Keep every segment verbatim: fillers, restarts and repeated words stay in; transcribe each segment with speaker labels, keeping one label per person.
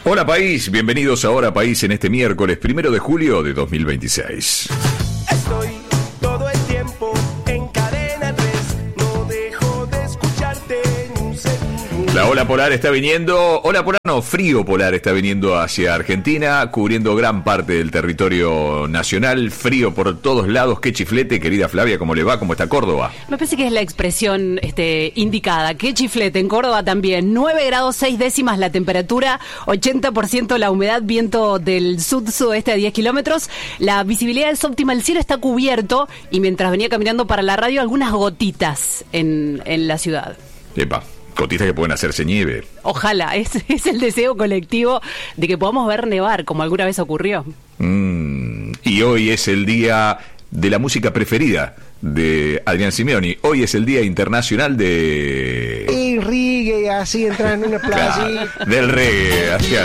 Speaker 1: Hola país, bienvenidos a Hora País en este miércoles primero de julio de dos mil veintiséis.
Speaker 2: Estoy todo el tiempo en Cadena tres, no dejo de escucharte en un segundo.
Speaker 1: La ola polar está viniendo, ola polar no, frío polar está viniendo hacia Argentina, cubriendo gran parte del territorio nacional, frío por todos lados. Qué chiflete, querida Flavia, ¿cómo le va? ¿Cómo está Córdoba?
Speaker 3: Me parece que es la expresión este, indicada. Qué chiflete, en Córdoba también. nueve grados seis décimas la temperatura, ochenta por ciento la humedad, viento del sud-sudeste a diez kilómetros. La visibilidad es óptima, el cielo está cubierto y mientras venía caminando para la radio, algunas gotitas en, en la ciudad.
Speaker 1: Epa, gotitas que pueden hacerse nieve.
Speaker 3: Ojalá, es, es el deseo colectivo de que podamos ver nevar, como alguna vez ocurrió.
Speaker 1: Mm, y hoy es el día de la música preferida de Adrián Simeoni. Hoy es el Día Internacional de...
Speaker 4: El reggae, así entrar en una plaza.
Speaker 1: Claro, del reggae, Adrián.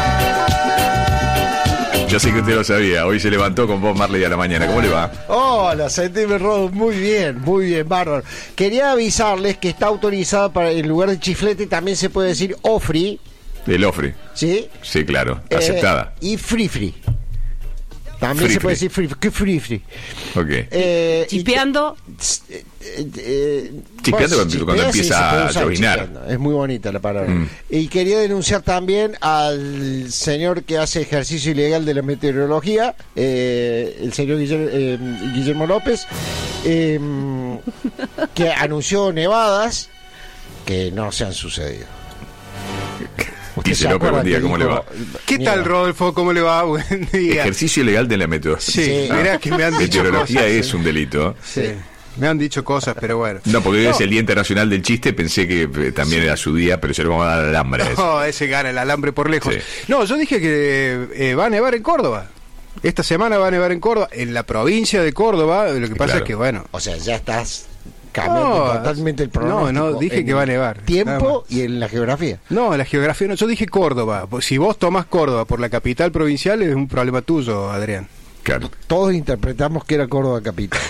Speaker 1: Yo sé que usted lo sabía. Hoy se levantó con Bob Marley a la mañana. ¿Cómo le va?
Speaker 4: Hola, Sentime Rodo, muy bien, muy bien, bárbaro. Quería avisarles que está autorizado para, en lugar de chiflete, también se puede decir ofri.
Speaker 1: El ofri.
Speaker 4: ¿Sí?
Speaker 1: Sí, claro,
Speaker 4: Eh,
Speaker 1: aceptada.
Speaker 4: y free free. También
Speaker 1: Free
Speaker 4: se puede
Speaker 1: free.
Speaker 4: decir free free. ¿Qué free free?
Speaker 1: Ok.
Speaker 4: Eh,
Speaker 3: Chispeando.
Speaker 4: y- eh, eh,
Speaker 1: Chispeando
Speaker 4: bueno,
Speaker 1: cuando- cuando
Speaker 4: chispea, sí,
Speaker 1: empieza
Speaker 4: se puede
Speaker 1: a
Speaker 4: usar
Speaker 1: llovinar.
Speaker 4: chispeando. Es muy bonita la palabra.
Speaker 1: Mm.
Speaker 4: Y quería denunciar también al señor que hace ejercicio ilegal de la meteorología, eh, el señor Guillermo, eh, Guillermo López, eh, que anunció nevadas que no se han sucedido. ¿Usted
Speaker 1: Guille
Speaker 4: se
Speaker 1: López,
Speaker 4: acuerda
Speaker 1: buen día,
Speaker 4: que
Speaker 1: ¿cómo le
Speaker 4: dijo,
Speaker 1: va?
Speaker 5: ¿Qué
Speaker 4: mira,
Speaker 5: tal, Rodolfo? ¿Cómo le va? Buen día.
Speaker 1: Ejercicio ilegal de la meteorología.
Speaker 5: Sí,
Speaker 4: Sí.
Speaker 5: mirá que me han dicho
Speaker 1: Meteorología
Speaker 5: cosas.
Speaker 1: es un delito.
Speaker 5: Sí, me han dicho cosas, pero bueno.
Speaker 1: No, porque hoy
Speaker 5: No.
Speaker 1: es el Día Internacional del Chiste. Pensé que eh, también era su día, pero se lo vamos a dar al hambre. a eso.
Speaker 5: No, ese gana el alambre por lejos.
Speaker 1: Sí.
Speaker 5: No, yo dije que eh, va a nevar en Córdoba. Esta semana va a nevar en Córdoba, en la provincia de Córdoba. Lo que pasa
Speaker 1: Claro.
Speaker 5: es que, bueno,
Speaker 4: O sea, ya estás cambiando
Speaker 5: No,
Speaker 4: totalmente el
Speaker 5: no,
Speaker 4: pronóstico.
Speaker 5: no, dije
Speaker 4: en
Speaker 5: que va a nevar, nada
Speaker 4: Tiempo
Speaker 5: más.
Speaker 4: y en la geografía.
Speaker 5: no, la geografía no. Yo dije Córdoba. Si vos tomás Córdoba por la capital provincial, es un problema tuyo, Adrián.
Speaker 1: Claro.
Speaker 4: Todos interpretamos que era Córdoba capital.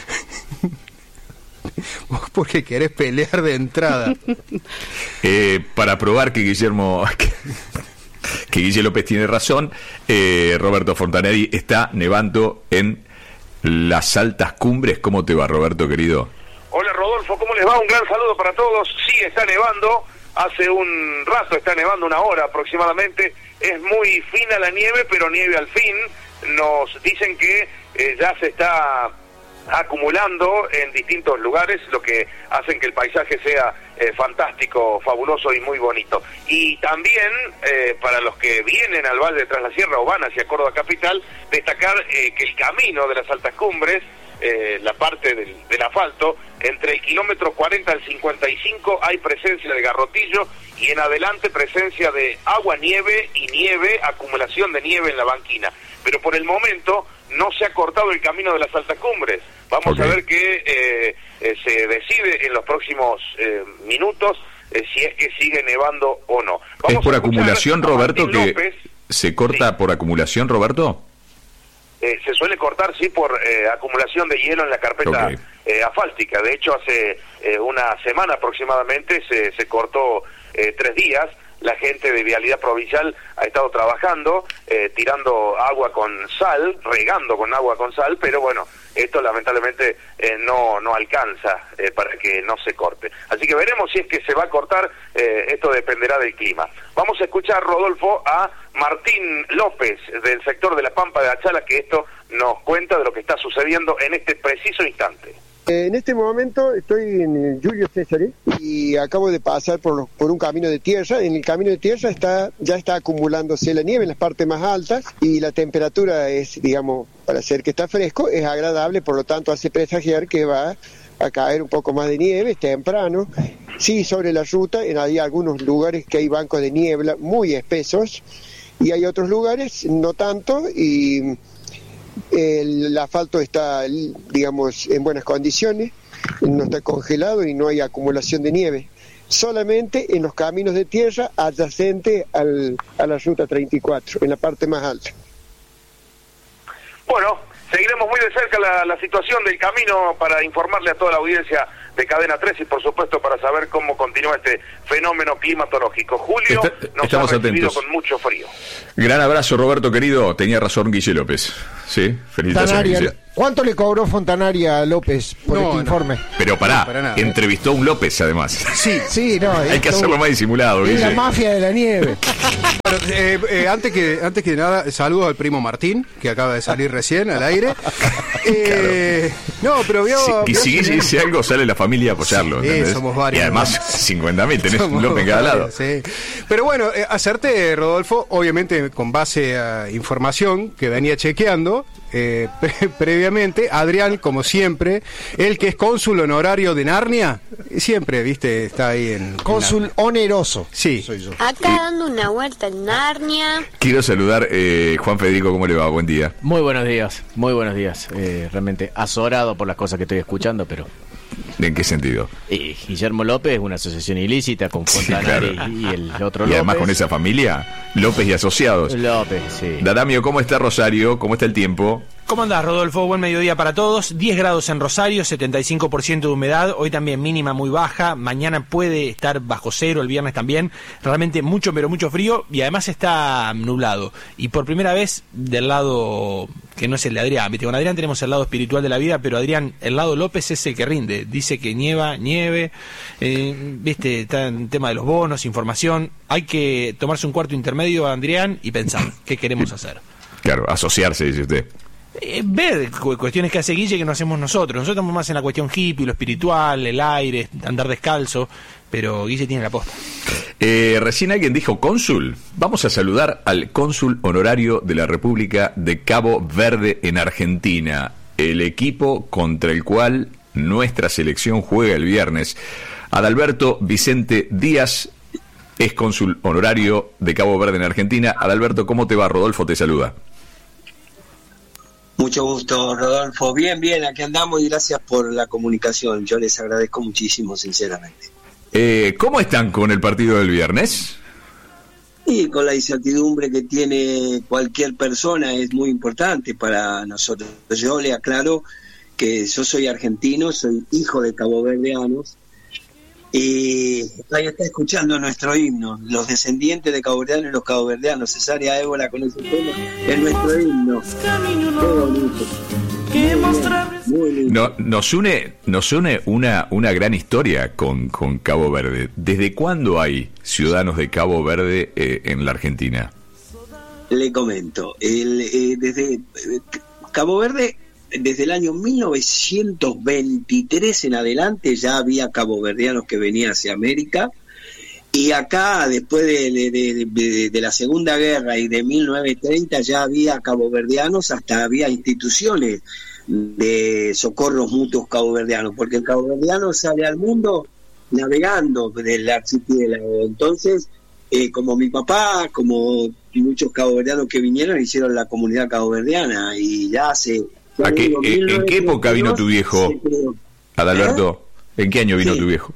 Speaker 5: Vos porque querés pelear de entrada.
Speaker 1: Eh, para probar que Guillermo que, que Guille López tiene razón, eh, Roberto Fontanelli está nevando en las altas cumbres. ¿Cómo te va, Roberto, querido?
Speaker 6: Hola Rodolfo, ¿cómo les va? Un gran saludo para todos. Sí, está nevando, hace un rato está nevando, una hora aproximadamente. Es muy fina la nieve, pero nieve al fin. Nos dicen que eh, ya se está acumulando en distintos lugares, lo que hacen que el paisaje sea eh, fantástico, fabuloso y muy bonito. Y también, eh, para los que vienen al Valle de Tras la Sierra o van hacia Córdoba capital, destacar eh, que el camino de las altas cumbres, eh, la parte del, del asfalto, entre el kilómetro cuarenta al cincuenta y cinco hay presencia de garrotillo y en adelante presencia de agua, nieve y nieve, acumulación de nieve en la banquina. Pero por el momento no se ha cortado el camino de las altas cumbres. Vamos
Speaker 1: Okay.
Speaker 6: a ver que eh, eh, se decide en los próximos eh, minutos eh, si es que sigue nevando o no.
Speaker 1: ¿Es
Speaker 6: Vamos
Speaker 1: por
Speaker 6: a escuchar
Speaker 1: acumulación,
Speaker 6: a
Speaker 1: Roberto,
Speaker 6: Martín
Speaker 1: que
Speaker 6: López.
Speaker 1: se corta
Speaker 6: Sí.
Speaker 1: por acumulación, Roberto?
Speaker 6: Eh, se suele cortar, sí, por eh, acumulación de hielo en la carpeta
Speaker 1: Ok.
Speaker 6: eh, asfáltica. De hecho, hace eh, una semana aproximadamente se, se cortó eh, tres días. La gente de Vialidad Provincial ha estado trabajando, eh, tirando agua con sal, regando con agua con sal, pero bueno, esto lamentablemente eh, no no alcanza eh, para que no se corte. Así que veremos si es que se va a cortar, eh, esto dependerá del clima. Vamos a escuchar, Rodolfo, a Martín López, del sector de la Pampa de Achala, que esto nos cuenta de lo que está sucediendo en este preciso instante.
Speaker 7: En este momento estoy en el Julio César y acabo de pasar por, los- por un camino de tierra. En el camino de tierra está ya está acumulándose la nieve en las partes más altas y la temperatura es, digamos, para ser que está fresco, es agradable, por lo tanto hace presagiar que va a caer un poco más de nieve, es temprano. Sí, sobre la ruta, en, hay algunos lugares que hay bancos de niebla muy espesos y hay otros lugares no tanto y... El asfalto está, digamos, en buenas condiciones, no está congelado y no hay acumulación de nieve. Solamente en los caminos de tierra adyacente al, a la ruta treinta y cuatro, en la parte más alta.
Speaker 6: Bueno, seguiremos muy de cerca la, la situación del camino para informarle a toda la audiencia de Cadena tres y por supuesto para saber cómo continúa este fenómeno climatológico. Julio
Speaker 1: Está,
Speaker 6: nos
Speaker 1: estamos
Speaker 6: ha recibido
Speaker 1: atentos.
Speaker 6: con mucho frío.
Speaker 1: Gran abrazo, Roberto querido. Tenía razón Guille López. Sí, felicitaciones,
Speaker 4: Fontanaria,
Speaker 1: Guille.
Speaker 4: ¿cuánto le cobró Fontanaria a López por
Speaker 5: No,
Speaker 4: este
Speaker 5: no.
Speaker 4: informe?
Speaker 1: Pero pará,
Speaker 5: No, para nada.
Speaker 1: entrevistó a un López además.
Speaker 5: Sí.
Speaker 4: Sí, no.
Speaker 1: Hay que
Speaker 4: esto-
Speaker 1: hacerlo más disimulado,
Speaker 4: Es la
Speaker 1: Guille.
Speaker 4: mafia de la nieve.
Speaker 5: Bueno, eh, eh, antes que antes que nada, saludos al primo Martín, que acaba de salir recién al aire. Eh, no, pero vio...
Speaker 1: Si, y
Speaker 5: vio-
Speaker 1: si Guille dice algo, sale la familia a apoyarlo.
Speaker 5: Sí,
Speaker 1: ¿entendés?
Speaker 5: somos varios.
Speaker 1: Y además, cincuenta mil, tenés un López en cada lado.
Speaker 5: Sí. Pero bueno, eh, acerté, Rodolfo, obviamente con base a información que venía chequeando eh, pre- previamente. Adrián, como siempre, el que es cónsul honorario de Narnia, siempre, viste, está ahí en...
Speaker 4: Cónsul
Speaker 5: en la-
Speaker 4: oneroso.
Speaker 5: Sí.
Speaker 4: Soy yo.
Speaker 8: Acá dando una vuelta en Narnia.
Speaker 1: Quiero saludar, eh, Juan Federico, ¿cómo le va? Buen día.
Speaker 9: Muy buenos días, muy buenos días. Eh, realmente azorado por las cosas que estoy escuchando, pero
Speaker 1: ¿En qué sentido?
Speaker 9: eh, Guillermo López, una asociación ilícita con
Speaker 1: Sí,
Speaker 9: Fontanari
Speaker 1: claro.
Speaker 9: y el otro
Speaker 1: Y
Speaker 9: López.
Speaker 1: además con esa familia, López y asociados.
Speaker 9: López, sí.
Speaker 1: Dadamio, ¿cómo está Rosario? ¿Cómo está el tiempo?
Speaker 10: ¿Cómo andás, Rodolfo? Buen mediodía para todos. diez grados en Rosario, setenta y cinco por ciento de humedad. Hoy también mínima muy baja. Mañana puede estar bajo cero, el viernes también. Realmente mucho, pero mucho frío. Y además está nublado. Y por primera vez del lado que no es el de Adrián. ¿Viste? Con Adrián tenemos el lado espiritual de la vida, pero Adrián, el lado López es el que rinde. Dice que nieva, nieve. Eh, ¿Viste? Está en tema de los bonos, información. Hay que tomarse un cuarto intermedio, Adrián, y pensar qué queremos hacer.
Speaker 1: Claro, asociarse, dice usted.
Speaker 10: Eh, ver cu- cuestiones que hace Guille que no hacemos nosotros. Nosotros estamos más en la cuestión hippie, lo espiritual, el aire, andar descalzo, pero Guille tiene la posta.
Speaker 1: Eh, recién alguien dijo cónsul. Vamos a saludar al cónsul honorario de la República de Cabo Verde en Argentina, el equipo contra el cual nuestra selección juega el viernes. Adalberto Vicente Díaz es cónsul honorario de Cabo Verde en Argentina. Adalberto, ¿cómo te va? Rodolfo te saluda.
Speaker 11: Mucho gusto, Rodolfo. Bien, bien, aquí andamos y gracias por la comunicación. Yo les agradezco muchísimo, sinceramente.
Speaker 1: Eh, ¿Cómo están con el partido del viernes?
Speaker 11: Y con la incertidumbre que tiene cualquier persona es muy importante para nosotros. Yo le aclaro que yo soy argentino, soy hijo de caboverdianos y ahí está escuchando nuestro himno. Los descendientes de caboverdianos y los caboverdianos, Cesárea Ébola con ese tema, es nuestro himno. Muy bonito. Muy lindo.
Speaker 1: No, nos une, nos une una, una gran historia con, con Cabo Verde. ¿Desde cuándo hay ciudadanos de Cabo Verde eh, en la Argentina?
Speaker 11: Le comento, el, eh, desde eh, Cabo Verde, desde el año mil novecientos veintitrés en adelante ya había caboverdianos que venían hacia América, y acá después de, de, de, de, de la Segunda Guerra y de mil novecientos treinta ya había caboverdianos, hasta había instituciones de socorros mutuos caboverdianos, porque el caboverdiano sale al mundo navegando del archipiélago. Entonces, eh, como mi papá, como muchos caboverdianos que vinieron, hicieron la comunidad caboverdiana, y ya hace... ya
Speaker 1: ¿A qué,
Speaker 11: digo,
Speaker 1: eh, ¿En qué época vino tu viejo,
Speaker 11: se creó.
Speaker 1: Adalberto? ¿En qué año vino
Speaker 11: Sí.
Speaker 1: tu viejo?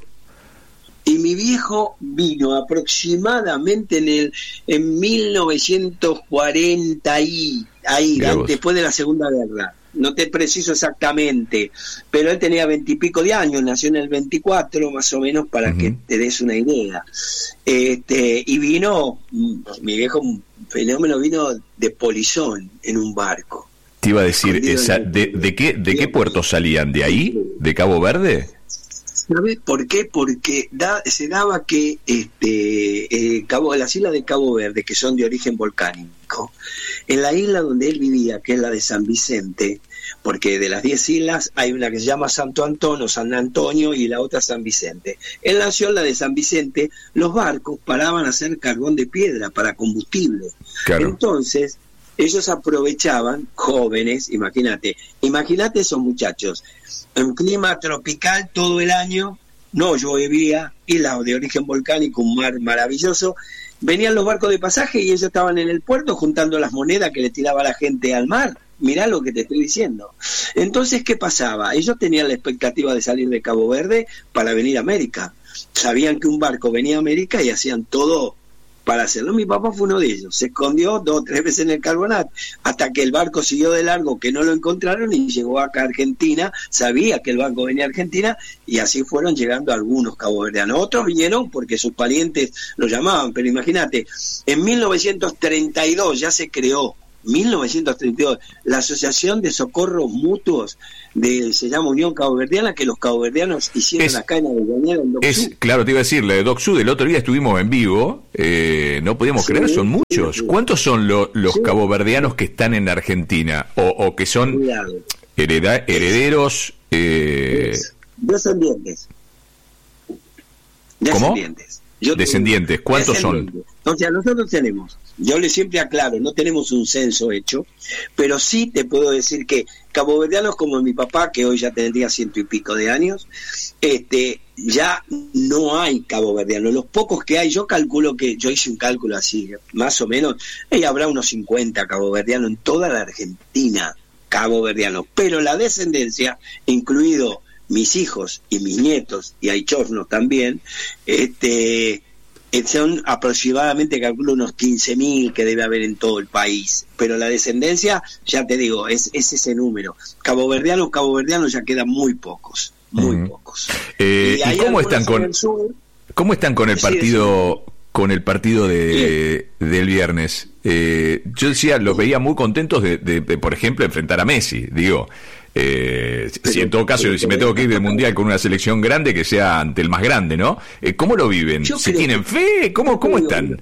Speaker 11: Y mi viejo vino aproximadamente en el en mil novecientos cuarenta y ahí,
Speaker 1: Mirá vos.
Speaker 11: después de la Segunda Guerra. No te preciso exactamente, pero él tenía veintipico de años, nació en el veinticuatro más o menos, para
Speaker 1: Ujú.
Speaker 11: que te des una idea. Este, y vino, mm, mi viejo, un fenómeno, vino de polizón en un barco.
Speaker 1: Te iba a decir,
Speaker 11: Escondido
Speaker 1: esa,
Speaker 11: en el-
Speaker 1: de, de qué, ¿de qué puerto salían? ¿De ahí? ¿De Cabo Verde?
Speaker 11: ¿Sabes por qué? Porque da, se daba que este, eh, Cabo, las islas de Cabo Verde, que son de origen volcánico, en la isla donde él vivía, que es la de San Vicente, porque de las diez islas hay una que se llama Santo Antonio, San Antonio, y la otra San Vicente. Él nació en la de San Vicente, los barcos paraban a hacer carbón de piedra para combustible.
Speaker 1: Claro.
Speaker 11: Entonces, ellos aprovechaban, jóvenes, imagínate, imagínate esos muchachos, en clima tropical todo el año, no llovía, isla de origen volcánico, un mar maravilloso, venían los barcos de pasaje y ellos estaban en el puerto juntando las monedas que le tiraba la gente al mar. Mirá lo que te estoy diciendo. Entonces, ¿qué pasaba? Ellos tenían la expectativa de salir de Cabo Verde para venir a América. Sabían que un barco venía a América y hacían todo para hacerlo. Mi papá fue uno de ellos, se escondió dos o tres veces en el Carbonat, hasta que el barco siguió de largo, que no lo encontraron, y llegó acá a Argentina, sabía que el barco venía a Argentina, y así fueron llegando algunos caboverdianos. Otros vinieron porque sus parientes lo llamaban, pero imagínate, en mil novecientos treinta y dos ya se creó, mil novecientos treinta y dos, la Asociación de Socorros Mutuos, de, se llama Unión Caboverdiana, que los caboverdianos hicieron es, acá en Avellaneda, en Docsud.
Speaker 1: Es, claro, te iba a decir, la de Docsud, el otro día estuvimos en vivo, eh, no podíamos sí, creer, son muchos. Sí, sí. ¿Cuántos son lo, los sí. caboverdianos que están en Argentina? O, o que son hereda, herederos... Eh...
Speaker 11: Descendientes. Descendientes.
Speaker 1: ¿Cómo? Yo Descendientes, ¿cuántos son?
Speaker 11: O sea, nosotros tenemos, yo le siempre aclaro, no tenemos un censo hecho, pero sí te puedo decir que caboverdianos como mi papá, que hoy ya tendría ciento y pico de años, este, ya no hay caboverdianos. Los pocos que hay, yo calculo que, yo hice un cálculo así, más o menos, y habrá unos cincuenta caboverdianos en toda la Argentina, caboverdianos, pero la descendencia, incluido mis hijos y mis nietos, y hay chornos también, este... son aproximadamente, calculo, unos quince mil que debe haber en todo el país, pero la descendencia, ya te digo, es, es ese número. Caboverdianos, caboverdianos ya quedan muy pocos, muy uh-huh. pocos.
Speaker 1: Eh, ¿Y, ¿y cómo están con sur, cómo están con el partido sí, con el partido de, del viernes? Eh, yo decía, los veía muy contentos de, de, de, por ejemplo, enfrentar a Messi, digo. Eh, pero, si en todo caso, pero, si me tengo que ir del Mundial con una selección grande, que sea ante el más grande, ¿no? Eh, ¿Cómo lo viven? ¿Se tienen fe? ¿Cómo, cómo están?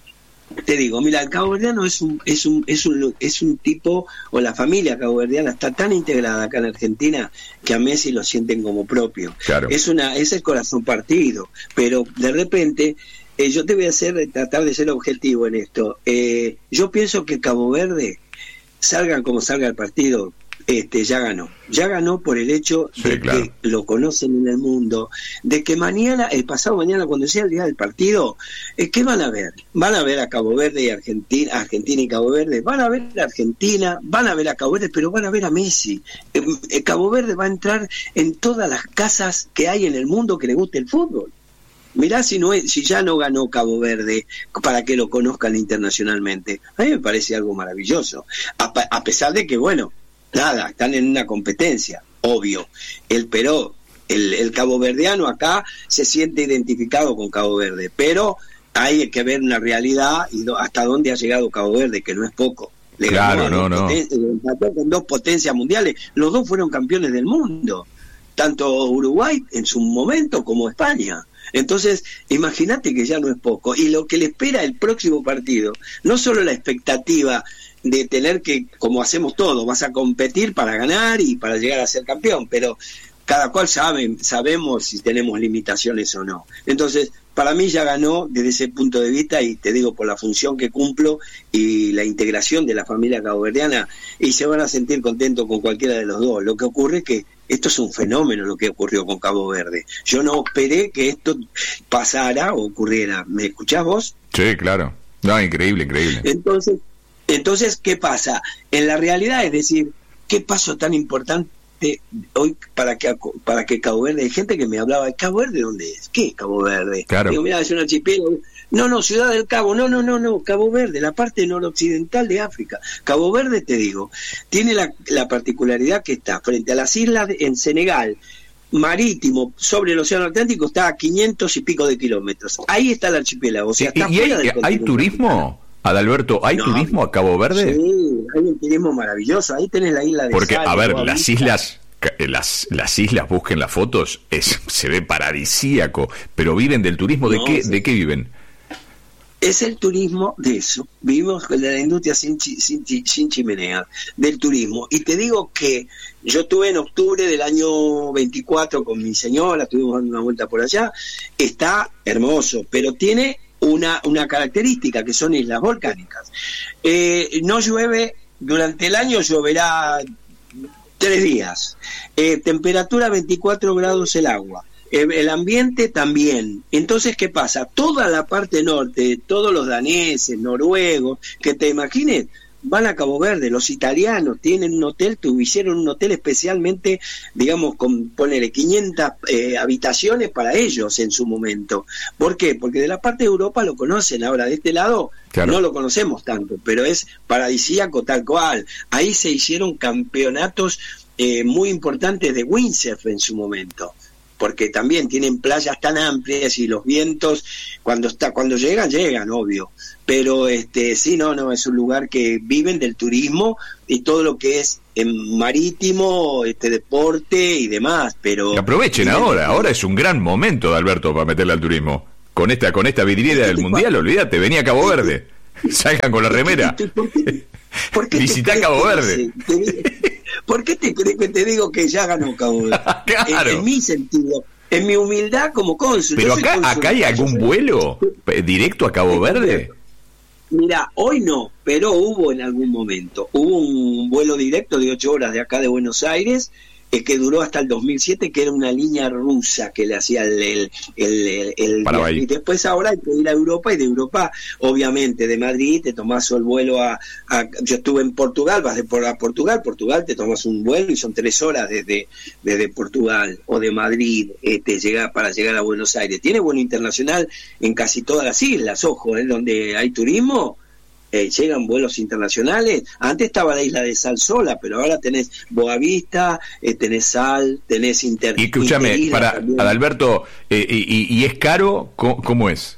Speaker 11: Te digo, mira, el caboverdiano es un, es un, es un, es un tipo, o la familia caboverdiana está tan integrada acá en Argentina que a Messi lo sienten como propio.
Speaker 1: Claro.
Speaker 11: Es una, es el corazón partido, pero de repente, eh, yo te voy a hacer, tratar de ser objetivo en esto. Eh, yo pienso que Cabo Verde, salgan como salga el partido, Este, ya ganó, ya ganó por el hecho sí, de claro. que lo conocen en el mundo, de que mañana, el pasado mañana, cuando sea el día del partido, eh, ¿qué van a ver? Van a ver a Cabo Verde y Argentina, Argentina y Cabo Verde, van a ver a Argentina, van a ver a Cabo Verde, pero van a ver a Messi. Eh, eh, Cabo Verde va a entrar en todas las casas que hay en el mundo que le guste el fútbol. Mirá si no es, si ya no ganó Cabo Verde para que lo conozcan internacionalmente. A mí me parece algo maravilloso, a, a pesar de que, bueno, nada, están en una competencia, obvio. El pero el, el caboverdiano acá se siente identificado con Cabo Verde, pero hay que ver una realidad y do, hasta dónde ha llegado Cabo Verde, que no es poco. Le
Speaker 1: claro, no, no.
Speaker 11: Poten- con dos potencias mundiales, los dos fueron campeones del mundo, tanto Uruguay en su momento como España. Entonces, imagínate que ya no es poco. Y lo que le espera el próximo partido, no solo la expectativa de tener que, como hacemos todos, vas a competir para ganar y para llegar a ser campeón, pero cada cual sabe, sabemos si tenemos limitaciones o no. Entonces, para mí ya ganó desde ese punto de vista, y te digo, por la función que cumplo y la integración de la familia caboverdiana, y se van a sentir contentos con cualquiera de los dos. Lo que ocurre es que esto es un fenómeno, lo que ocurrió con Cabo Verde. Yo no esperé que esto pasara o ocurriera. ¿Me escuchás vos?
Speaker 1: Sí, claro. No, increíble, increíble.
Speaker 11: Entonces, entonces, ¿qué pasa? En la realidad, es decir, ¿qué paso tan importante hoy para que para que Cabo Verde? Hay gente que me hablaba de Cabo Verde, ¿dónde es? ¿Qué es Cabo Verde?
Speaker 1: Claro.
Speaker 11: Digo, mira, es un archipiélago. No, no, Ciudad del Cabo, no, no, no, no, Cabo Verde, la parte noroccidental de África. Cabo Verde, te digo, tiene la, la particularidad que está frente a las islas de, en Senegal, marítimo, sobre el océano Atlántico, está a quinientos y pico de kilómetros. Ahí está el archipiélago, o sea, está
Speaker 1: ¿Y, y
Speaker 11: fuera
Speaker 1: hay,
Speaker 11: del
Speaker 1: ¿hay turismo? Adalberto, ¿hay no, turismo a Cabo Verde?
Speaker 11: Sí, hay un turismo maravilloso, ahí tenés la isla de
Speaker 1: Porque,
Speaker 11: Sal,
Speaker 1: a ver, las islas... Las, las islas, busquen las fotos, es, se ve paradisíaco, pero viven del turismo. ¿De, no, qué, sí. ¿de qué viven?
Speaker 11: Es el turismo de eso. Vivimos de la industria sin, sin, sin chimenea, del turismo. Y te digo que yo estuve en octubre del año veinticuatro con mi señora, estuvimos dando una vuelta por allá. Está hermoso, pero tiene una, una característica, que son islas volcánicas. Eh, no llueve, durante el año lloverá tres días, eh, temperatura veinticuatro grados el agua, eh, el ambiente también. Entonces, ¿qué pasa? Toda la parte norte, todos los daneses, noruegos, que te imagines, van a Cabo Verde, los italianos tienen un hotel, tuvieron un hotel especialmente, digamos, con, ponele, quinientas eh, habitaciones para ellos en su momento. ¿Por qué? Porque de la parte de Europa lo conocen, ahora de este lado claro. no lo conocemos tanto, pero es paradisíaco tal cual. Ahí se hicieron campeonatos eh, muy importantes de windsurf en su momento, porque también tienen playas tan amplias y los vientos cuando está cuando llegan llegan obvio, pero este sí no no es un lugar que viven del turismo y todo lo que es en marítimo, este deporte y demás, pero
Speaker 1: que aprovechen ahora, ahora es un gran momento, Alberto, para meterle al turismo. Con esta con esta vidriera del mundial, olvídate, venía a Cabo Verde. Salgan con la remera.
Speaker 11: ¿Por qué, por qué
Speaker 1: visitá Cabo Verde?
Speaker 11: ¿Por qué te crees que te digo que ya ganó Cabo Verde?
Speaker 1: Claro.
Speaker 11: En, en mi sentido, en mi humildad como cónsul.
Speaker 1: Pero acá, cónsul, acá hay algún vuelo directo a Cabo Verde.
Speaker 11: Mira, hoy no, pero hubo en algún momento. Hubo un vuelo directo de ocho horas de acá de Buenos Aires, eh, que duró hasta el dos mil siete, que era una línea rusa que le hacía el... el, el, el, el y después ahora hay que ir a Europa, y de Europa, obviamente, de Madrid te tomás el vuelo a, a... Yo estuve en Portugal, vas de por a Portugal, Portugal te tomas un vuelo y son tres horas desde, desde Portugal o de Madrid este, llega, para llegar a Buenos Aires. Tiene vuelo internacional en casi todas las islas, ojo, ¿eh? Donde hay turismo. Eh, llegan vuelos internacionales. Antes estaba la isla de Sal sola, pero ahora tenés Boavista, eh, tenés Sal, tenés Inter.
Speaker 1: Y escúchame, para Adalberto, eh, y, y es caro? ¿Cómo, cómo es?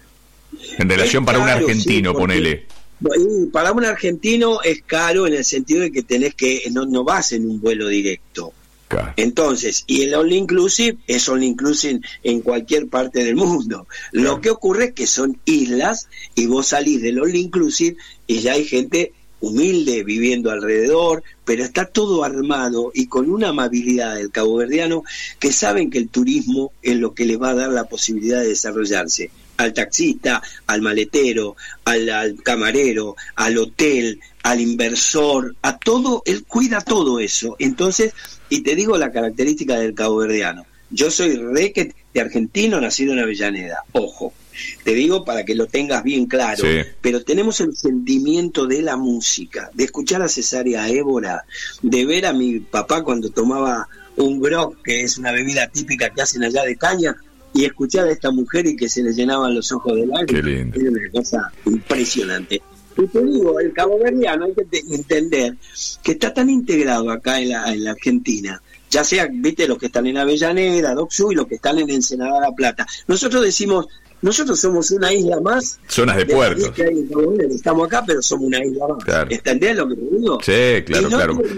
Speaker 1: En relación es para caro, un argentino, sí, ponele.
Speaker 11: Para un argentino es caro en el sentido de que tenés que, no, no vas en un vuelo directo. Claro. Entonces, y el all inclusive es all inclusive en cualquier parte del mundo. Claro. Lo que ocurre es que son islas y vos salís del all inclusive y ya hay gente humilde viviendo alrededor, pero está todo armado y con una amabilidad del caboverdiano que saben que el turismo es lo que les va a dar la posibilidad de desarrollarse. Al taxista, al maletero, al, al camarero, al hotel, al inversor, a todo, él cuida todo eso. Entonces, y te digo la característica del caboverdiano. Yo soy requete argentino, nacido en Avellaneda, ojo. Te digo para que lo tengas bien claro, sí. Pero tenemos el sentimiento de la música, de escuchar a Cesárea Évora, de ver a mi papá cuando tomaba un grog, que es una bebida típica que hacen allá de caña, y escuchar a esta mujer y que se le llenaban los ojos de lágrimas. Es una cosa impresionante. Y te digo, el caboverdiano hay que entender que está tan integrado acá en la, en la Argentina, ya sea, viste, los que están en Avellaneda, Docsú, y los que están en Ensenada La Plata. Nosotros decimos, nosotros somos una isla más.
Speaker 1: Zonas de, de puertos.
Speaker 11: Que hay en estamos acá, pero somos una isla más. Claro. ¿Entendés lo que te digo?
Speaker 1: Sí, claro,
Speaker 11: y no
Speaker 1: claro.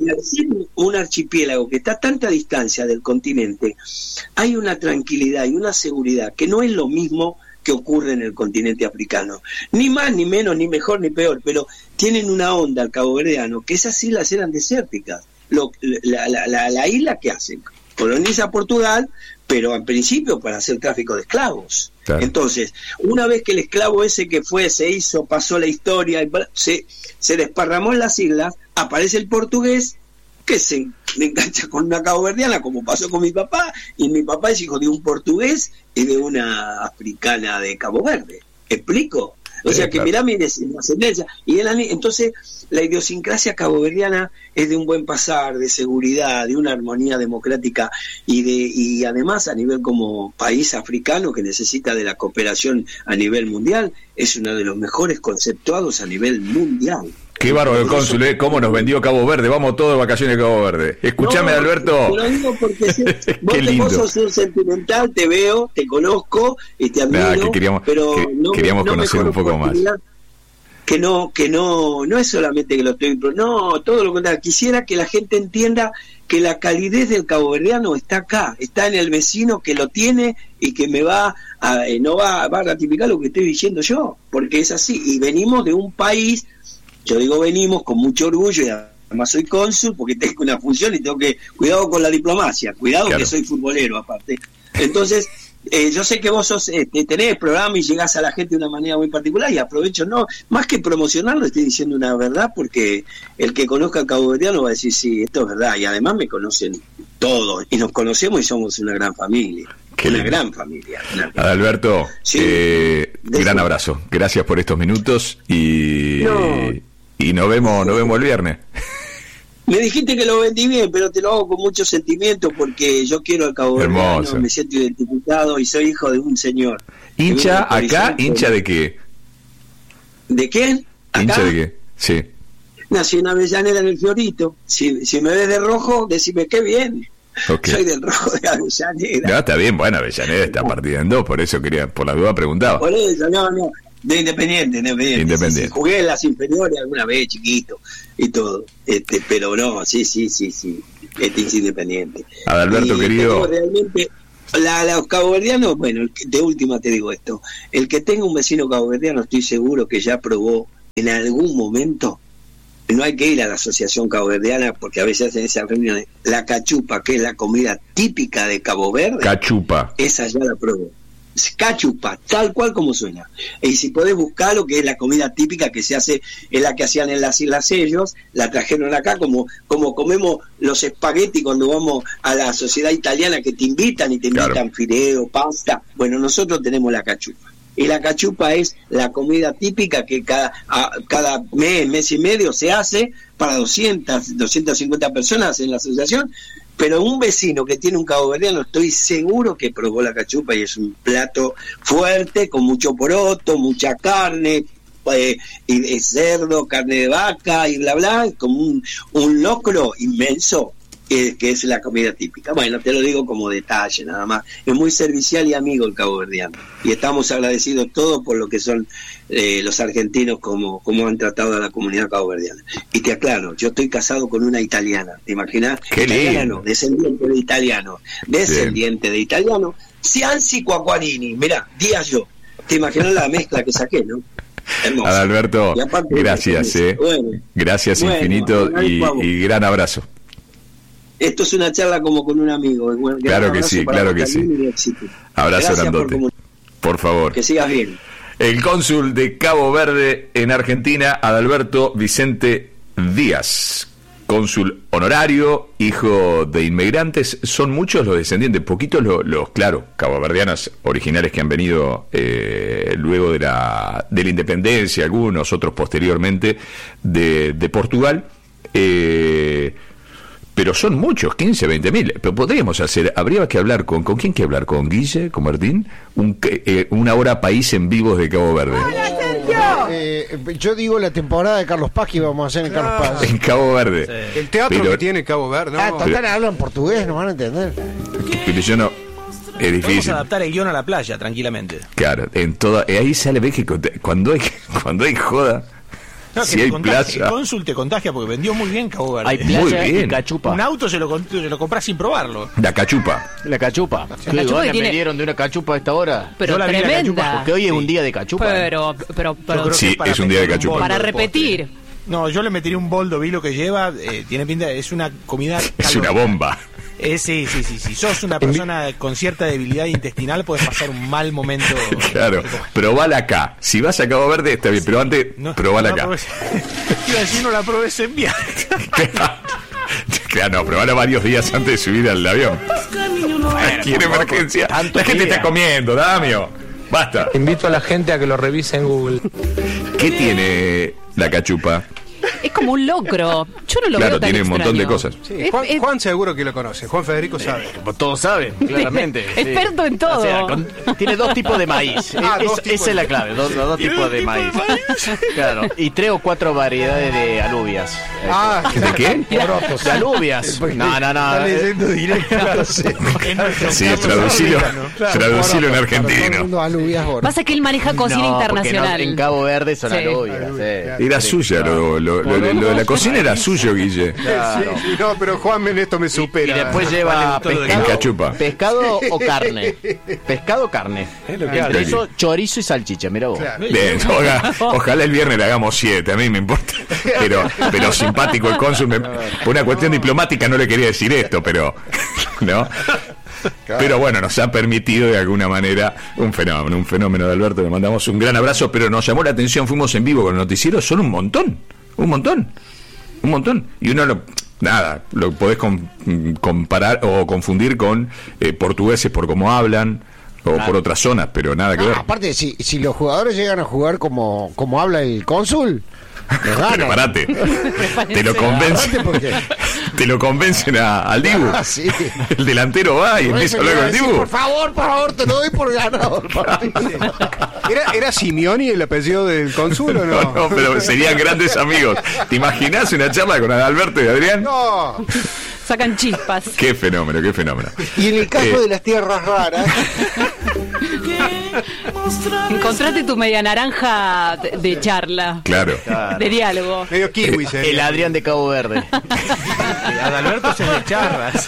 Speaker 11: Un archipiélago que está a tanta distancia del continente, hay una tranquilidad y una seguridad que no es lo mismo que ocurre en el continente africano. Ni más, ni menos, ni mejor, ni peor, pero tienen una onda al caboverdiano, que esas islas eran desérticas. Lo, la, la, la, la isla que hacen, coloniza Portugal, pero al principio para hacer tráfico de esclavos. Claro. Entonces, una vez que el esclavo ese que fue, se hizo, pasó la historia, se, se desparramó en las islas, aparece el portugués, que se engancha con una caboverdiana, como pasó con mi papá, y mi papá es hijo de un portugués y de una africana de Cabo Verde. ¿Explico? O sí, sea que claro. Mirá mi descendencia. Y el, entonces la idiosincrasia caboverdiana es de un buen pasar, de seguridad, de una armonía democrática y de y además a nivel como país africano que necesita de la cooperación a nivel mundial, es uno de los mejores conceptuados a nivel mundial.
Speaker 1: Qué bárbaro el cónsul, ¿eh? ¿Cómo nos vendió Cabo Verde? Vamos todos de vacaciones a Cabo Verde. Escúchame, no,
Speaker 11: Alberto. Te lo digo porque si, vos, te, vos sos un sentimental, te veo, te conozco y te admiro, nah, que queríamos, pero que, no,
Speaker 1: queríamos
Speaker 11: no
Speaker 1: conocer un poco más.
Speaker 11: Que no, que no, no es solamente que lo estoy... No, todo lo contrario. Quisiera que la gente entienda que la calidez del caboverdiano está acá, está en el vecino que lo tiene y que me va a, no va, va a ratificar lo que estoy diciendo yo, porque es así. Y venimos de un país... Yo digo venimos con mucho orgullo y además soy cónsul porque tengo una función y tengo que... Cuidado con la diplomacia, cuidado claro. Que soy futbolero aparte. Entonces, eh, yo sé que vos sos, eh, tenés programa y llegás a la gente de una manera muy particular y aprovecho, no, más que promocionarlo estoy diciendo una verdad porque el que conozca a caboverdiano va a decir sí, esto es verdad y además me conocen todos y nos conocemos y somos una gran familia. Qué una lindo. Gran familia. Una...
Speaker 1: Adalberto, sí, eh, gran abrazo. Gracias por estos minutos y...
Speaker 11: No.
Speaker 1: Y nos vemos, nos vemos el viernes.
Speaker 11: Me dijiste que lo vendí bien, pero te lo hago con mucho sentimiento porque yo quiero al Cabo Verdeano, me siento identificado y soy hijo de un señor.
Speaker 1: ¿Hincha acá? ¿Hincha de qué?
Speaker 11: ¿De quién? ¿Acá?
Speaker 1: ¿Hincha de qué? Sí.
Speaker 11: Nací en Avellaneda en el Fiorito. Si, si me ves de rojo, decime qué bien.
Speaker 1: Okay.
Speaker 11: Soy del rojo de Avellaneda.
Speaker 1: No, está bien, bueno, Avellaneda está partida en dos, por eso quería, por la duda preguntaba.
Speaker 11: Por eso, no, no. De Independiente, Independiente.
Speaker 1: Independiente.
Speaker 11: Sí, sí. Jugué en las inferiores alguna vez, chiquito, y todo. Este, pero no, sí, sí, sí, sí. Este es Independiente.
Speaker 1: Adalberto,
Speaker 11: y,
Speaker 1: querido.
Speaker 11: Realmente, la, los caboverdianos, bueno, de última te digo esto. El que tenga un vecino caboverdiano, estoy seguro que ya probó en algún momento. No hay que ir a la Asociación Caboverdiana porque a veces hacen esas reuniones. La cachupa, que es la comida típica de Cabo Verde.
Speaker 1: Cachupa.
Speaker 11: Esa ya la probó. Cachupa, tal cual como suena. Y si podés buscar lo que es la comida típica que se hace, es la que hacían en las Islas ellos, la trajeron acá, como, como comemos los espagueti cuando vamos a la sociedad italiana que te invitan y te invitan claro. Fideo, pasta. Bueno, nosotros tenemos la cachupa. Y la cachupa es la comida típica que cada, a, cada mes, mes y medio se hace para doscientas, doscientas cincuenta personas en la asociación. Pero un vecino que tiene un caboverdiano, estoy seguro que probó la cachupa y es un plato fuerte, con mucho poroto, mucha carne, eh, y de cerdo, carne de vaca y bla bla, como un, un locro inmenso, que, que es la comida típica. Bueno, te lo digo como detalle nada más. Es muy servicial y amigo el caboverdiano. Y estamos agradecidos todos por lo que son eh, los argentinos, como, como han tratado a la comunidad caboverdiana. Y te aclaro, yo estoy casado con una italiana, ¿te imaginas?
Speaker 1: Qué
Speaker 11: italiano,
Speaker 1: lindo.
Speaker 11: Descendiente de italiano, descendiente Bien. de italiano, Cianci Cuacuarini, mirá, días yo. ¿Te imaginas la mezcla que saqué, no? Hermoso.
Speaker 1: Adalberto, gracias, eh. bueno, gracias bueno, infinito bueno, y, y gran abrazo.
Speaker 11: Esto es una charla como con un amigo. Bueno,
Speaker 1: claro que sí, claro que sí. Abrazo grandote. Por, por favor.
Speaker 11: Que sigas bien.
Speaker 1: El cónsul de Cabo Verde en Argentina, Adalberto Vicente Díaz. Cónsul honorario, hijo de inmigrantes. Son muchos los descendientes, poquitos los, los claro, caboverdianos originales que han venido eh, luego de la, de la independencia, algunos, otros posteriormente, de, de Portugal. Eh... Pero son muchos, quince, veinte mil. Pero podríamos hacer, habría que hablar con, ¿con quién que hablar? ¿Con Guille? ¿Con Martín? Un, eh, una hora país en vivos de Cabo Verde.
Speaker 4: ¡Hola, Sergio! Eh, yo digo la temporada de Carlos Paz que íbamos a hacer en Carlos Paz.
Speaker 1: En Cabo Verde.
Speaker 5: Sí. El teatro pero, que tiene Cabo Verde, ¿no?
Speaker 4: Ah, total, hablan portugués, no van a entender.
Speaker 1: Pero yo no... Es difícil.
Speaker 10: Vamos a adaptar el guión a la playa, tranquilamente.
Speaker 1: Claro, en toda... Ahí sale México. Cuando hay, cuando hay joda...
Speaker 10: No, si hay playa. El cónsul te contagia porque vendió muy bien Cabo Verde.
Speaker 9: Hay playa muy bien. Y cachupa.
Speaker 10: Un auto se lo, se lo compras sin probarlo.
Speaker 1: La cachupa.
Speaker 9: La cachupa.
Speaker 3: La cachupa
Speaker 9: ¿Me
Speaker 3: tiene...
Speaker 9: dieron de una cachupa a esta hora?
Speaker 3: Pero
Speaker 10: la
Speaker 3: tremenda.
Speaker 9: Porque hoy es un día de cachupa.
Speaker 3: Pero, pero, pero
Speaker 1: sí, es, es un día de cachupa.
Speaker 3: Para repetir.
Speaker 10: No, yo le metería un boldo, vi lo que lleva, eh, tiene pinta, es una comida calórica.
Speaker 1: Es una bomba.
Speaker 10: Eh, sí, sí, sí, si sos una persona con cierta debilidad intestinal puedes pasar un mal momento.
Speaker 1: Claro, probala acá. Si vas a Cabo Verde está bien, pero antes
Speaker 10: no,
Speaker 1: probala
Speaker 10: no
Speaker 1: acá.
Speaker 10: Probes, iba a decir no la probes en viaje.
Speaker 1: Claro, no, probala varios días antes de subir al avión. Aquí en emergencia. La gente está comiendo, Damio. Basta.
Speaker 12: Invito a la gente a que lo revise en Google.
Speaker 1: ¿Qué tiene la cachupa?
Speaker 3: Es como un locro. Yo no lo
Speaker 1: claro,
Speaker 3: veo tan
Speaker 1: tiene un montón de cosas.
Speaker 5: Sí, Juan, Juan seguro que lo conoce. Juan Federico sabe.
Speaker 9: Eh, todos saben, claramente. Sí.
Speaker 3: Experto en todo.
Speaker 9: O sea, con, tiene dos tipos de maíz. Ah, es, tipos esa de... es la clave. Dos, dos, dos tipos de maíz. Claro. Y tres o cuatro variedades de alubias.
Speaker 1: Ah, ¿de qué?
Speaker 9: De alubias. No, no, no.
Speaker 4: Está leyendo directo.
Speaker 1: Sí, traducilo, claro, traducilo en argentino.
Speaker 3: Pasa que él maneja cocina
Speaker 9: no,
Speaker 3: internacional.
Speaker 9: No, en Cabo Verde son sí. alubias. Sí.
Speaker 1: Era suya lo, lo, lo, lo, lo de la cocina era suyo, Guille.
Speaker 5: Claro. Sí, sí, no, pero Juan en esto me supera.
Speaker 9: Y después lleva pescado,
Speaker 1: cachupa.
Speaker 9: pescado o carne. Pescado o carne. Es lo que Entre eso, chorizo y salchicha, mira vos.
Speaker 1: Claro. Bien, ojalá, ojalá el viernes le hagamos siete, a mí me importa. Pero, pero simpático el cónsul. Me, por una cuestión diplomática no le quería decir esto, pero... ¿no? Pero bueno, nos ha permitido de alguna manera un fenómeno, un fenómeno de Alberto. Le mandamos un gran abrazo, pero nos llamó la atención, fuimos en vivo con el noticiero, son un montón, un montón, un montón. Y uno lo, nada, lo podés com, comparar o confundir con eh, portugueses por cómo hablan o claro. por otras zonas, pero nada que
Speaker 4: no,
Speaker 1: ver.
Speaker 4: Aparte, si, si los jugadores llegan a jugar como, como habla el cónsul,
Speaker 1: Prepárate. Te lo convencen. Te lo convencen a, al Dibu.
Speaker 4: Ah, sí.
Speaker 1: El delantero va y empieza a hablar con el Dibu.
Speaker 4: Por favor, por favor, te lo doy por ganado.
Speaker 5: ¿Era, ¿Era Simeoni el apellido del cónsul o no?
Speaker 1: No, no, pero serían grandes amigos. ¿Te imaginás una charla con Adalberto y Adrián?
Speaker 5: No.
Speaker 3: Sacan chispas.
Speaker 1: Qué fenómeno, qué fenómeno.
Speaker 4: Y en el caso
Speaker 1: Eh,
Speaker 4: de las tierras raras,
Speaker 3: Encontrate tu media naranja de, de charla.
Speaker 1: Claro.
Speaker 3: De diálogo.
Speaker 5: Medio kiwi sería.
Speaker 9: El Adrián de Cabo Verde.
Speaker 10: Adalberto es de charras.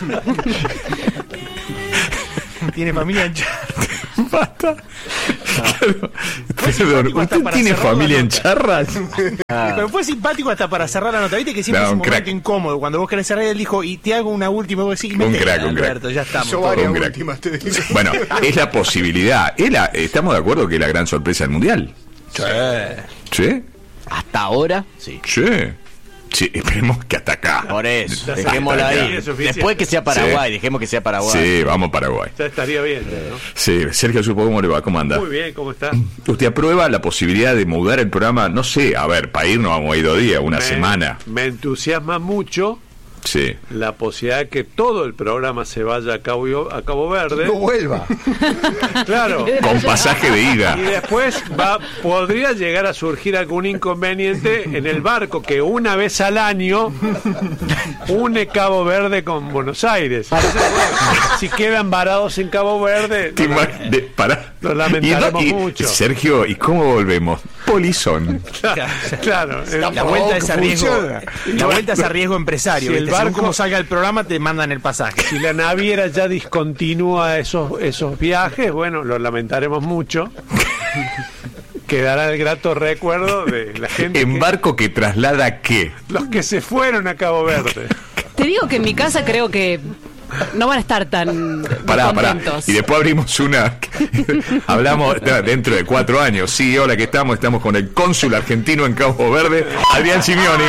Speaker 10: Tiene familia en charras.
Speaker 1: Basta. Claro. Perdón,
Speaker 10: simpático hasta
Speaker 1: ¿usted
Speaker 10: para
Speaker 1: tiene
Speaker 10: cerrar
Speaker 1: familia
Speaker 10: la
Speaker 1: en
Speaker 10: nota.
Speaker 1: charras?
Speaker 10: Pero fue simpático hasta para cerrar la nota. Viste que siempre
Speaker 1: No,
Speaker 10: es un
Speaker 1: un crack.
Speaker 10: momento incómodo. Cuando vos querés cerrar, él dijo, y te hago una última. Y vos decís,
Speaker 1: Un
Speaker 10: "Metela,
Speaker 1: crack, un crack.
Speaker 10: Alberto, ya estamos.
Speaker 5: Hizo
Speaker 10: todos".
Speaker 5: varias
Speaker 1: Un crack.
Speaker 5: últimas, te digo.
Speaker 1: Bueno, es la posibilidad. Es la- estamos de acuerdo que es la gran sorpresa del Mundial. ¿Sí?
Speaker 9: Hasta ahora, sí.
Speaker 1: Sí. Sí, esperemos que hasta acá.
Speaker 9: Por eso,
Speaker 1: Hasta
Speaker 9: dejémosla
Speaker 1: acá.
Speaker 9: ahí. Después que sea Paraguay, dejemos que sea Paraguay.
Speaker 1: Sí, vamos a Paraguay.
Speaker 13: Ya estaría bien, ¿no?
Speaker 1: Sí, Sergio Supo, ¿cómo le va? ¿Cómo anda?
Speaker 13: Muy bien, ¿cómo está?
Speaker 1: ¿Usted aprueba la posibilidad de mudar el programa? No sé, a ver, para irnos vamos a ir dos días, una
Speaker 13: Me-
Speaker 1: semana.
Speaker 13: Me entusiasma mucho
Speaker 1: Sí.
Speaker 13: la posibilidad de que todo el programa se vaya a Cabo, a Cabo Verde.
Speaker 4: no vuelva.
Speaker 13: Claro.
Speaker 1: Con pasaje de ida.
Speaker 13: Y después va, podría llegar a surgir algún inconveniente en el barco que una vez al año une Cabo Verde con Buenos Aires. Entonces, bueno, si quedan varados en Cabo Verde,
Speaker 1: Te
Speaker 13: lo,
Speaker 1: imag- de- pará.
Speaker 13: lo lamentaremos
Speaker 1: Y no- y-
Speaker 13: mucho.
Speaker 1: Sergio, ¿y cómo volvemos? Polizón.
Speaker 13: Claro,
Speaker 10: La,
Speaker 13: el-
Speaker 10: la vuelta es a riesgo.
Speaker 5: funciona.
Speaker 10: La vuelta es a riesgo empresario.
Speaker 13: Si el
Speaker 10: ¿viste? Según
Speaker 13: barco-
Speaker 10: como salga el programa, te mandan el pasaje.
Speaker 13: si la naviera ya discontinúa esos esos viajes, bueno, lo lamentaremos mucho. Quedará el grato recuerdo de la gente,
Speaker 1: ¿En
Speaker 13: que-
Speaker 1: barco que traslada qué?
Speaker 13: los que se fueron a Cabo Verde.
Speaker 3: Te digo que en mi casa creo que no van a estar tan
Speaker 1: Pará, pará.
Speaker 3: contentos.
Speaker 1: Y después abrimos una. Hablamos dentro de cuatro años. Sí, hola, que estamos. Estamos con el cónsul argentino en Cabo Verde, Adrián Simeoni.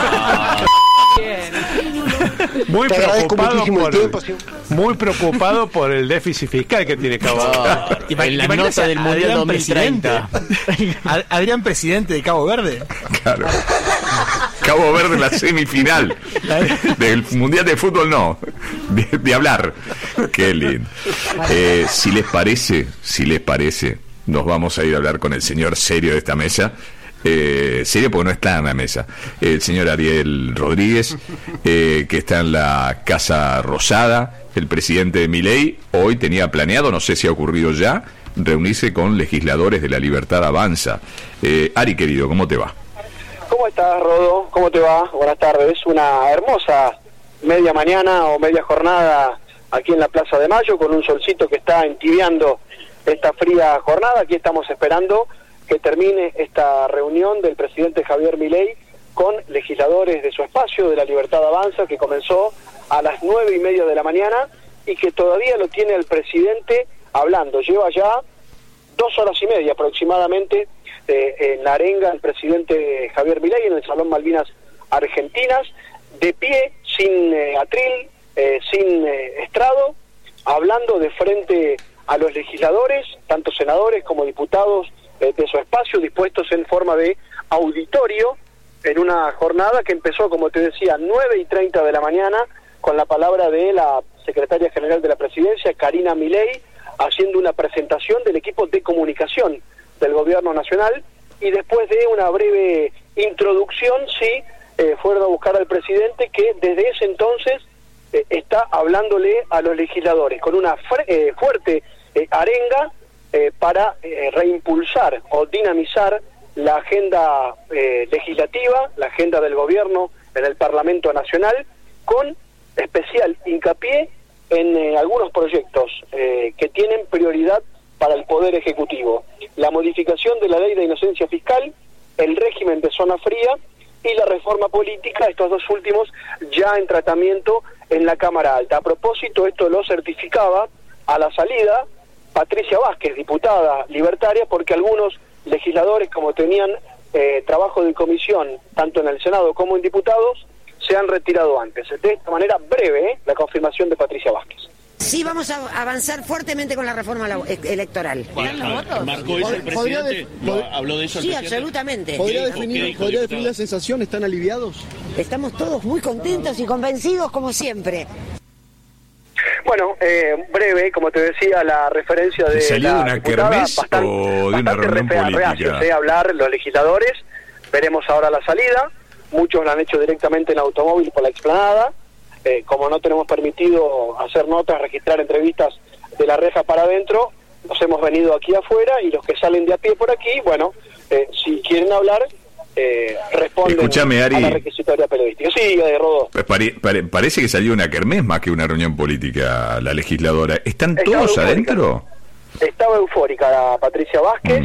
Speaker 13: Muy
Speaker 4: Te agradezco
Speaker 13: preocupado
Speaker 4: muchísimo
Speaker 13: por
Speaker 4: el tiempo, sí.
Speaker 13: muy preocupado por el déficit fiscal que tiene Cabo Verde.
Speaker 10: ¿Te imag-
Speaker 9: En la
Speaker 10: te imaginas
Speaker 9: nota
Speaker 10: a
Speaker 9: del Mundial
Speaker 10: Adrián
Speaker 9: dos mil treinta.
Speaker 10: presidente? Ad- Adrián presidente de Cabo Verde.
Speaker 1: Claro. Cabo Verde en la semifinal del Mundial de Fútbol, no. De, de hablar. Qué lindo. Eh, si les parece, si les parece, nos vamos a ir a hablar con el señor serio de esta mesa. Eh, serio porque no está en la mesa. El señor Ariel Rodríguez, eh, que está en la Casa Rosada, el presidente de Milei. Hoy tenía planeado, no sé si ha ocurrido ya, reunirse con legisladores de La Libertad Avanza. Eh, Ari, querido, ¿cómo te va?
Speaker 14: ¿Cómo estás, Rodo? ¿Cómo te va? Buenas tardes. Una hermosa media mañana o media jornada aquí en la Plaza de Mayo, con un solcito que está entibiando esta fría jornada. Aquí estamos esperando que termine esta reunión del presidente Javier Milei con legisladores de su espacio, de La Libertad Avanza, que comenzó a las nueve y media de la mañana y que todavía lo tiene el presidente hablando. Lleva ya dos horas y media aproximadamente eh, en la arenga el presidente Javier Milei en el Salón Malvinas Argentinas, de pie, sin eh, atril, eh, sin eh, estrado, hablando de frente a los legisladores, tanto senadores como diputados eh, de su espacio, dispuestos en forma de auditorio, en una jornada que empezó, como te decía, nueve y treinta de la mañana, con la palabra de la secretaria general de la presidencia, Karina Milei, haciendo una presentación del equipo de comunicación del gobierno nacional, y después de una breve introducción, sí, eh, fueron a buscar al presidente, que desde ese entonces eh, está hablándole a los legisladores, con una fre- eh, fuerte eh, arenga eh, para eh, reimpulsar o dinamizar la agenda eh, legislativa, la agenda del gobierno en el Parlamento Nacional, con especial hincapié en eh, algunos proyectos eh, que tienen prioridad para el Poder Ejecutivo. La modificación de la Ley de Inocencia Fiscal, el régimen de zona fría y la reforma política, estos dos últimos ya en tratamiento en la Cámara Alta. A propósito, esto lo certificaba a la salida Patricia Vázquez, diputada libertaria, porque algunos legisladores, como tenían eh, trabajo de comisión tanto en el Senado como en diputados, se han retirado antes. De esta manera breve, ¿eh? la confirmación de Patricia Vázquez.
Speaker 15: Sí, vamos a avanzar fuertemente con la reforma la- e- electoral.
Speaker 16: ¿Están los votos? ¿Marcó eso el
Speaker 15: ¿Podría
Speaker 16: presidente?
Speaker 15: de-
Speaker 16: ¿Lo- ¿Habló de eso el
Speaker 15: Sí,
Speaker 16: presidente?
Speaker 15: absolutamente.
Speaker 16: ¿Podría definir- podría definir
Speaker 15: la sensación? ¿Están aliviados? Estamos todos muy contentos y convencidos como siempre.
Speaker 14: Bueno, eh, breve, como te decía, la referencia de
Speaker 1: ¿Salió de
Speaker 14: la
Speaker 1: una
Speaker 14: diputada,
Speaker 1: kermés
Speaker 14: bastante-
Speaker 1: o de una
Speaker 14: bastante
Speaker 1: reunión
Speaker 14: re-
Speaker 1: política?
Speaker 14: reacios, eh, a hablar los legisladores. Veremos ahora la salida. Muchos la han hecho directamente en automóvil por la explanada. Eh, como no tenemos permitido hacer notas, registrar entrevistas de la reja para adentro, nos hemos venido aquí afuera y los que salen de a pie por aquí, bueno, eh, si quieren hablar, eh, responden
Speaker 1: Escúchame, Ari.
Speaker 14: a la requisitoria periodística. Sí, eh, Rodó.
Speaker 1: Pues pare- pare- parece que salió una kermés más que una reunión política la legisladora. ¿Están
Speaker 14: Estaba
Speaker 1: todos
Speaker 14: eufórica.
Speaker 1: adentro?
Speaker 14: Estaba eufórica la Patricia Vázquez,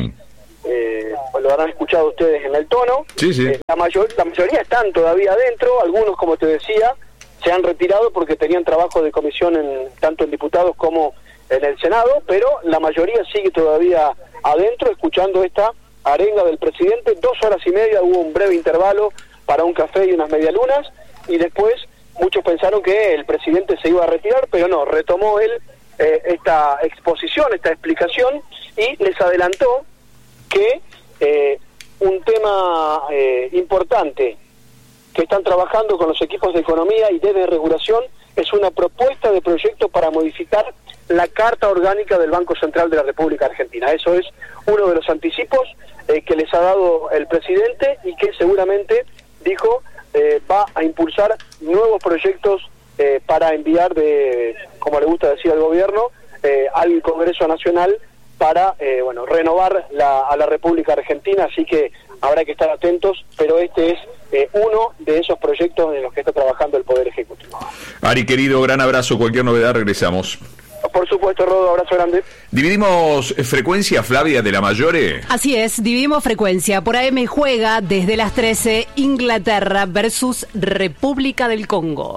Speaker 14: eh, lo habrán escuchado ustedes en el tono.
Speaker 1: Sí, sí.
Speaker 14: Eh, la, mayor, la mayoría están todavía adentro, algunos, como te decía, se han retirado porque tenían trabajo de comisión en, tanto en diputados como en el Senado, pero la mayoría sigue todavía adentro escuchando esta arenga del presidente. Dos horas y media, hubo un breve intervalo para un café y unas medialunas, y después muchos pensaron que el presidente se iba a retirar, pero no, retomó él eh, esta exposición, esta explicación, y les adelantó que eh, un tema eh, importante que están trabajando con los equipos de economía y de regulación es una propuesta de proyecto para modificar la Carta Orgánica del Banco Central de la República Argentina. Eso es uno de los anticipos eh, que les ha dado el presidente y que seguramente, dijo, eh, va a impulsar nuevos proyectos eh, para enviar, de, como le gusta decir al gobierno, eh, al Congreso Nacional para eh, bueno, renovar la, a la República Argentina, así que habrá que estar atentos, pero este es eh, uno de esos proyectos en los que está trabajando el Poder Ejecutivo.
Speaker 1: Ari, querido, gran abrazo. Cualquier novedad, regresamos.
Speaker 14: Por supuesto, Rodo, abrazo grande.
Speaker 1: ¿Dividimos eh, frecuencia, Flavia, de la Mayore?
Speaker 3: Así es, dividimos frecuencia. Por A M juega desde las trece Inglaterra versus República del Congo.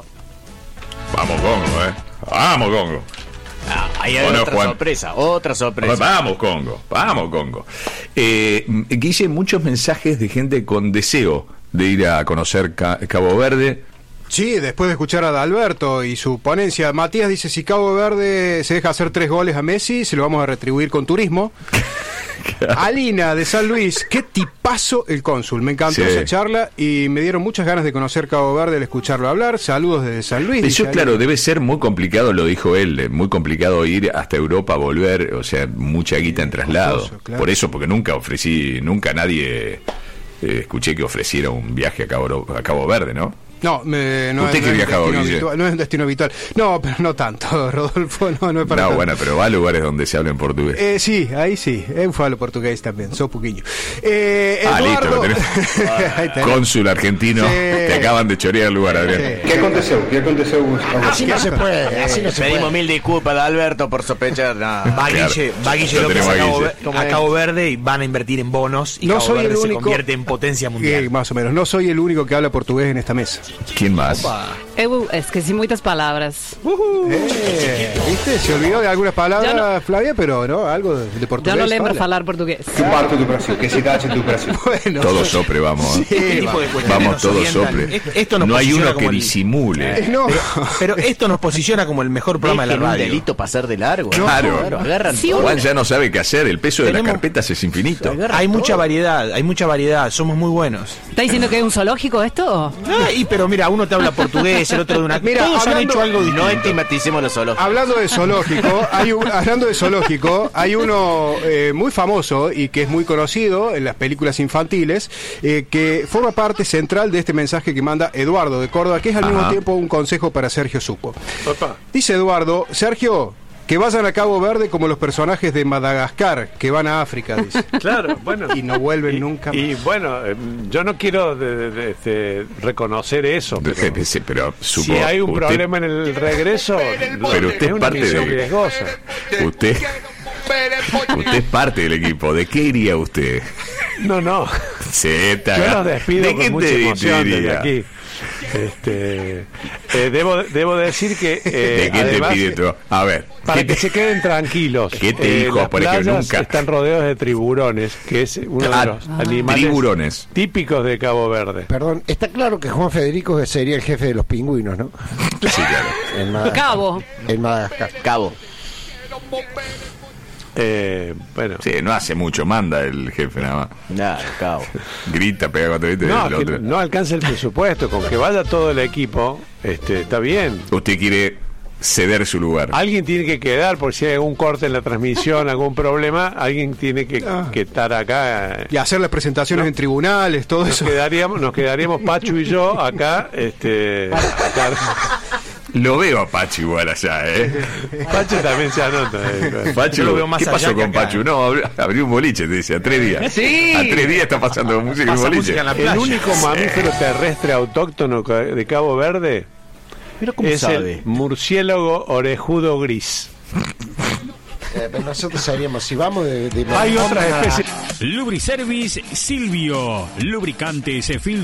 Speaker 1: Vamos, Congo, ¿eh? Vamos, Congo.
Speaker 9: Ah, ahí hay
Speaker 1: Bueno,
Speaker 9: otra
Speaker 1: Juan.
Speaker 9: sorpresa, otra sorpresa.
Speaker 1: Vamos, Congo, vamos, Congo. Eh, Guille, muchos mensajes de gente con deseo de ir a conocer Ca- Cabo Verde.
Speaker 5: Sí, después de escuchar a Adalberto y su ponencia, Matías dice, si Cabo Verde se deja hacer tres goles a Messi, se lo vamos a retribuir con turismo. Alina de San Luis, qué tipazo el cónsul, me encantó
Speaker 1: Sí.
Speaker 5: esa charla y me dieron muchas ganas de conocer Cabo Verde al escucharlo hablar. Saludos desde San Luis.
Speaker 1: Eso,
Speaker 5: dice
Speaker 1: claro,
Speaker 5: Alina.
Speaker 1: debe ser muy complicado, lo dijo él, eh, muy complicado ir hasta Europa, volver, o sea, mucha guita en traslado.
Speaker 5: costoso, claro.
Speaker 1: Por eso, porque nunca ofrecí, nunca nadie eh, escuché que ofreciera un viaje a Cabo, a Cabo Verde, ¿no?
Speaker 5: No, me, no,
Speaker 1: ¿Usted
Speaker 5: es,
Speaker 1: que
Speaker 5: no es
Speaker 1: viajaba,
Speaker 5: un destino
Speaker 1: Guille?
Speaker 5: habitual, no es un destino habitual. No, pero no tanto, Rodolfo, no, no es para
Speaker 1: No,
Speaker 5: tanto.
Speaker 1: bueno, pero va a lugares donde se habla en portugués.
Speaker 5: Eh, sí, ahí sí, eu falo portugués también, so poquillo. Eh,
Speaker 1: Ah, listo,
Speaker 5: Eduardo...
Speaker 1: lo tenés.
Speaker 5: Ahí tenés.
Speaker 1: Cónsul argentino,
Speaker 5: Sí.
Speaker 1: te acaban de chorear el lugar, Adrián.
Speaker 5: ¿Qué aconteció? ¿Qué aconteció?
Speaker 4: Así no se puede, así no se
Speaker 9: Pedimos
Speaker 4: puede.
Speaker 9: mil disculpas de Alberto por sospechar nada.
Speaker 10: Va
Speaker 1: Claro.
Speaker 10: Guille, va Guille
Speaker 1: Lo
Speaker 10: López
Speaker 1: tenemos
Speaker 10: a
Speaker 1: a
Speaker 10: Cabo,
Speaker 1: Guille.
Speaker 10: Ver- a Cabo Verde y van a invertir en bonos y
Speaker 5: No
Speaker 10: Cabo
Speaker 5: soy
Speaker 10: Verde
Speaker 5: el
Speaker 10: se
Speaker 5: único-
Speaker 10: convierte en potencia mundial.
Speaker 5: Eh, más o menos, no soy el único que habla portugués en esta mesa.
Speaker 1: ¿Quién más?
Speaker 3: Eu esqueci muitas palavras.
Speaker 5: Eh, ¿Viste? Se olvidó de algunas palabras,
Speaker 3: Ya no-
Speaker 5: Flavia, pero no, algo de, de portugués.
Speaker 3: Já não lembro
Speaker 5: fala.
Speaker 3: falar português.
Speaker 17: Que parte do Brasil? Que cidade do Brasil?
Speaker 5: Bueno,
Speaker 1: Todos sopre, vamos. ¿eh?
Speaker 5: Sí,
Speaker 10: Este tipo de cuestiones
Speaker 1: Vamos
Speaker 10: nos
Speaker 1: todos
Speaker 10: orientan.
Speaker 1: sopre.
Speaker 10: Esto- esto nos
Speaker 1: No hay
Speaker 10: posiciona
Speaker 1: uno que
Speaker 10: como el-
Speaker 1: disimule.
Speaker 5: Eh, no.
Speaker 10: Pero esto nos posiciona como el mejor programa de
Speaker 9: Dejen
Speaker 10: la
Speaker 9: un
Speaker 10: radio.
Speaker 9: delito pasar de largo.
Speaker 1: Claro.
Speaker 9: agarran
Speaker 3: Sí,
Speaker 9: todo.
Speaker 1: Juan ya no sabe qué hacer, el peso de las
Speaker 10: Tenemos-
Speaker 1: carpetas es infinito.
Speaker 9: Agarran
Speaker 10: Hay mucha
Speaker 9: todo.
Speaker 10: variedad, hay mucha variedad, somos muy buenos.
Speaker 3: ¿Está diciendo que es un zoológico esto?
Speaker 10: Ah, y pero mira, uno te habla portugués, el otro de una.
Speaker 5: Mira,
Speaker 10: Todos han
Speaker 5: hablando-
Speaker 10: hecho algo
Speaker 9: No
Speaker 10: distinto.
Speaker 9: estigmaticemos los zoológicos.
Speaker 5: Hablando de zoológico, hay un, hablando de zoológico, hay uno eh, muy famoso y que es muy conocido en las películas infantiles, eh, que forma parte central de este mensaje que manda Eduardo de Córdoba, que es al
Speaker 1: Ajá.
Speaker 5: mismo tiempo un consejo para Sergio Supo. Dice Eduardo, Sergio, que vayan a Cabo Verde como los personajes de Madagascar, que van a África, dice.
Speaker 13: Claro, bueno.
Speaker 5: Y no vuelven nunca más.
Speaker 13: Y bueno, eh, yo no quiero de- de- de- reconocer eso, pero
Speaker 1: Sí, pero
Speaker 13: si
Speaker 1: supo-
Speaker 13: hay un
Speaker 1: usted-
Speaker 13: problema en el regreso,
Speaker 1: Pero usted
Speaker 13: es una
Speaker 1: parte
Speaker 13: misión
Speaker 1: de-
Speaker 13: riesgosa.
Speaker 1: Usted, usted es parte del equipo. ¿De qué iría usted?
Speaker 13: No, no.
Speaker 1: Zeta.
Speaker 13: Yo los despido
Speaker 1: ¿De
Speaker 13: con
Speaker 1: qué
Speaker 13: mucha
Speaker 1: te
Speaker 13: emoción desde
Speaker 1: diría?
Speaker 13: aquí. Este, eh, debo, debo decir que eh,
Speaker 1: ¿De qué
Speaker 13: además,
Speaker 1: te pide tú? A ver.
Speaker 13: para
Speaker 1: ¿qué
Speaker 13: que
Speaker 1: te-
Speaker 13: se queden tranquilos.
Speaker 1: ¿Qué te
Speaker 13: eh,
Speaker 1: dijo,
Speaker 13: las
Speaker 1: por ejemplo,
Speaker 13: playas
Speaker 1: nunca?
Speaker 13: están rodeados de tiburones, que es uno
Speaker 1: Ah,
Speaker 13: de los animales
Speaker 1: tiburones.
Speaker 13: típicos de Cabo Verde.
Speaker 4: Perdón, está claro que Juan Federico sería el jefe de los pingüinos, ¿no?
Speaker 1: Sí, claro.
Speaker 4: En Madagascar.
Speaker 3: Cabo.
Speaker 4: En Madagascar.
Speaker 9: Cabo.
Speaker 13: Eh, bueno.
Speaker 1: Sí, no hace mucho, manda el jefe nada más.
Speaker 9: Nada, Cabo.
Speaker 1: Grita, pega cuatro veces.
Speaker 13: No,
Speaker 1: el
Speaker 13: que
Speaker 1: otro.
Speaker 13: no alcanza el presupuesto, con que vaya todo el equipo, este, está bien.
Speaker 1: Usted quiere ceder su lugar.
Speaker 13: Alguien tiene que quedar, por si hay algún corte en la transmisión, algún problema, alguien tiene que,
Speaker 5: Ah.
Speaker 13: que estar acá. eh.
Speaker 5: Y hacer las presentaciones en tribunales, todo
Speaker 13: Nos
Speaker 5: eso.
Speaker 13: quedaríamos, nos quedaríamos Pachu y yo acá, este, acá.
Speaker 1: Lo veo a Pachu igual allá, ¿eh?
Speaker 13: Pachu también se anota. eh.
Speaker 1: Pachu,
Speaker 10: Yo lo veo más
Speaker 1: ¿qué pasó
Speaker 10: allá que
Speaker 1: con
Speaker 10: acá.
Speaker 1: Pachu? No, abri- abrió un boliche, te dice, a tres días.
Speaker 10: Sí.
Speaker 1: A tres días está pasando música en un
Speaker 10: Pasa
Speaker 1: boliche.
Speaker 10: música en la
Speaker 13: El
Speaker 10: playa.
Speaker 13: único mamífero terrestre autóctono ca- de Cabo Verde
Speaker 9: Pero ¿cómo
Speaker 13: es
Speaker 9: sabe?
Speaker 13: el murciélago orejudo gris.
Speaker 4: Eh, pero nosotros sabríamos, si vamos de... de
Speaker 13: Hay otras especies.
Speaker 18: Lubriservice Silvio. Lubricantes, filtros.